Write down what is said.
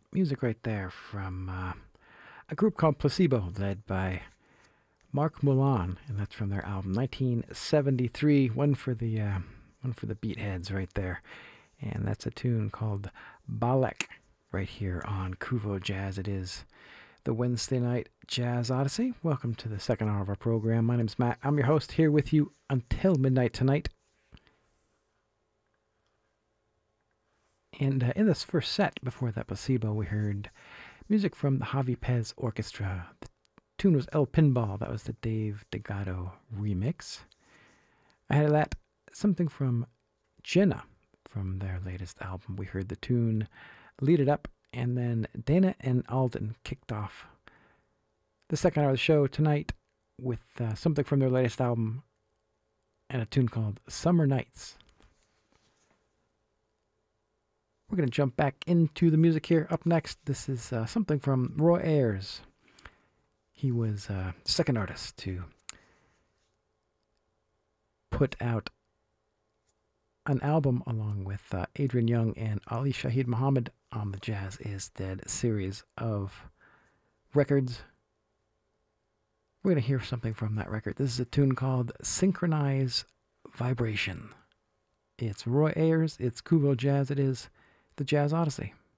Music right there from a group called Placebo, led by Mark Mulan, and that's from their album 1973. One for the Beatheads right there, and that's a tune called Balek right here on Kuvo Jazz. It is the Wednesday night Jazz Odyssey. Welcome to the second hour of our program. My name's Matt. I'm your host here with you until midnight tonight. And in this first set, before that Placebo, we heard music from the Javi Pez Orchestra. The tune was El Pinball. That was the Dave Delgado remix. Ahead of that, something from Jenna from their latest album. We heard the tune Lead It Up, and then Dana and Alden kicked off the second hour of the show tonight with something from their latest album and a tune called Summer Nights. We're going to jump back into the music here. Up next, this is something from Roy Ayers. He was the second artist to put out an album along with Adrian Young and Ali Shaheed Muhammad on the Jazz Is Dead series of records. We're going to hear something from that record. This is a tune called Synchronize Vibration. It's Roy Ayers, it's Kuvo Jazz, it is the Jazz Odyssey.